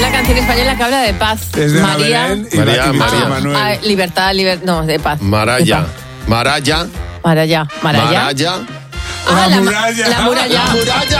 una canción española que habla de paz. Es de María. Belén y María. Manuel. Libertad, no, de paz. Maraya. Maraya. Maraya. La muralla. La muralla.